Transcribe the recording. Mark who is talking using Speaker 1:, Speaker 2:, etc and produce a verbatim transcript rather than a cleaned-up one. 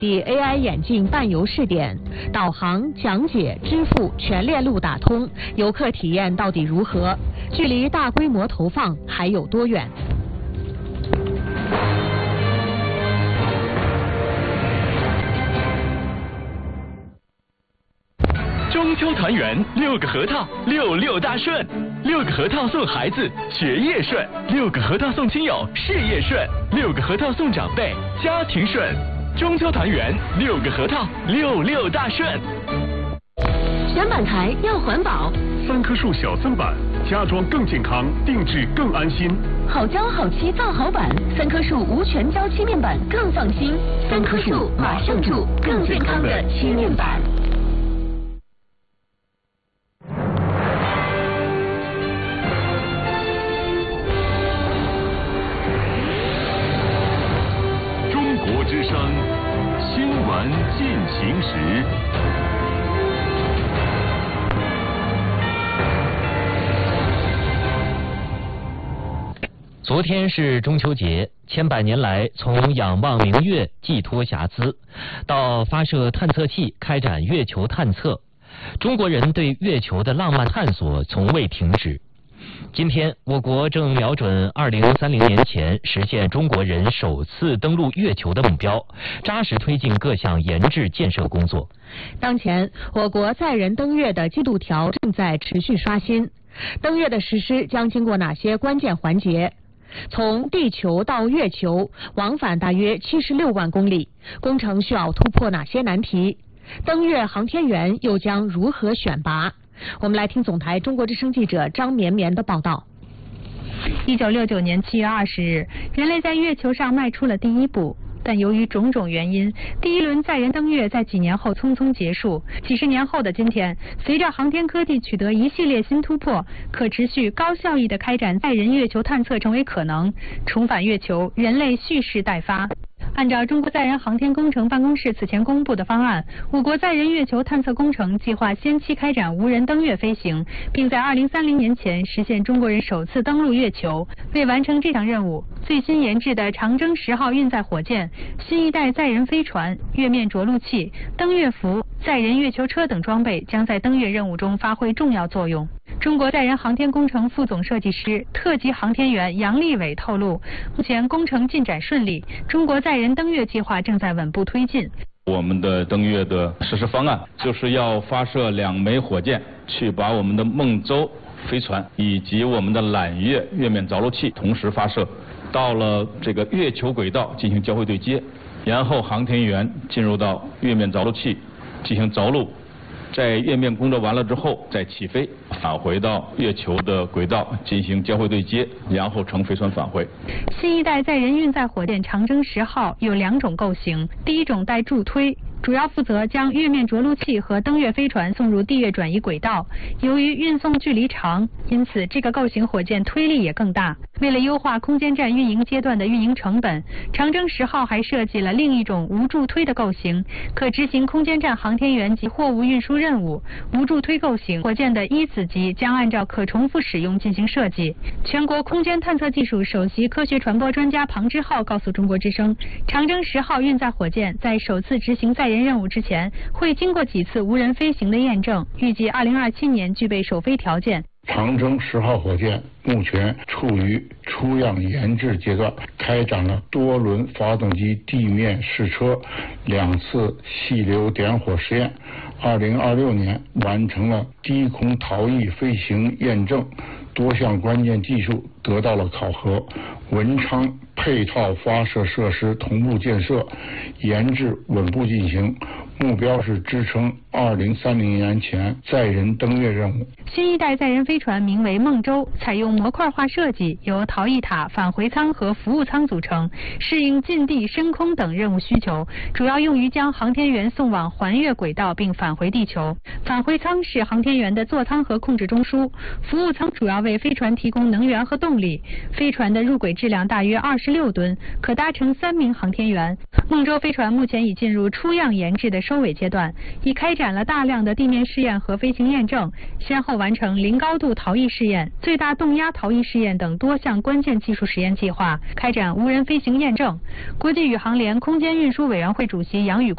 Speaker 1: 以 A I 眼镜伴游试点，导航、讲解、支付全链路打通，游客体验到底如何？距离大规模投放还有多远？
Speaker 2: 中秋团圆，六个核桃，六六大顺。六个核桃送孩子，学业顺；六个核桃送亲友，事业顺；六个核桃送长辈，家庭顺。中秋团圆，六个核桃，六六大顺。
Speaker 1: 选板材要环保，
Speaker 3: 三棵树小森板，家装更健康，定制更安心。
Speaker 1: 好胶好漆造好板，三棵树无全胶漆面板更放心。三棵树马上住更健康的漆面板。
Speaker 3: 中国之声新闻进行时。
Speaker 4: 昨天是中秋节，千百年来，从仰望明月、寄托遐思，到发射探测器开展月球探测，中国人对月球的浪漫探索从未停止。今天，我国正瞄准二零三零年前实现中国人首次登陆月球的目标，扎实推进各项研制建设工作。
Speaker 1: 当前，我国载人登月的进度条正在持续刷新。登月的实施将经过哪些关键环节？从地球到月球，往返大约七十六万公里，工程需要突破哪些难题？登月航天员又将如何选拔？我们来听总台中国之声记者张绵绵的报道。
Speaker 5: 一九六九年七月二十日，人类在月球上迈出了第一步。但由于种种原因，第一轮载人登月在几年后匆匆结束。几十年后的今天，随着航天科技取得一系列新突破，可持续高效益的开展载人月球探测成为可能。重返月球，人类蓄势待发。按照中国载人航天工程办公室此前公布的方案，我国载人月球探测工程计划先期开展无人登月飞行，并在二零三零年前实现中国人首次登陆月球。为完成这项任务，最新研制的长征十号运载火箭、新一代载人飞船、月面着陆器、登月服、载人月球车等装备将在登月任务中发挥重要作用。中国载人航天工程副总设计师、特级航天员杨利伟透露，目前工程进展顺利，中国载人登月计划正在稳步推进。
Speaker 6: 我们的登月的实施方案就是要发射两枚火箭，去把我们的梦舟飞船以及我们的揽月月面着陆器同时发射，到了这个月球轨道进行交会对接，然后航天员进入到月面着陆器进行着陆，在月面工作完了之后再起飞，返回到月球的轨道进行交会对接，然后乘飞船返回。
Speaker 5: 新一代载人运载火箭长征十号有两种构型，第一种带助推，主要负责将月面着陆器和登月飞船送入地月转移轨道。由于运送距离长，因此这个构型火箭推力也更大。为了优化空间站运营阶段的运营成本，长征十号还设计了另一种无助推的构型，可执行空间站航天员及货物运输任务。无助推构型火箭的一子级将按照可重复使用进行设计。全国空间探测技术首席科学传播专家庞之浩告诉中国之声，长征十号运载火箭在首次执行载人任务之前，会经过几次无人飞行的验证，预计二零二七年具备首飞条件。
Speaker 7: 长征十号火箭目前处于出样研制阶段，开展了多轮发动机地面试车、两次细流点火实验。二零二六年完成了低空逃逸飞行验证，多项关键技术得到了考核。文昌配套发射设施同步建设，研制稳步进行，目标是支撑二零三零年前载人登月任务。
Speaker 5: 新一代载人飞船名为梦舟，采用模块化设计，由逃逸塔、返回舱和服务舱组成，适应近地、深空等任务需求，主要用于将航天员送往环月轨道并返回地球。返回舱是航天员的座舱和控制中枢，服务舱主要为飞船提供能源和动力。飞船的入轨质量大约二十六吨，可搭乘三名航天员。梦舟飞船目前已进入出样研制的收尾阶段，已开展了大量的地面试验和飞行验证，先后完成零高度逃逸试验、最大动压逃逸试验等多项关键技术实验计划，开展无人飞行验证。国际宇航联空间运输委员会主席杨宇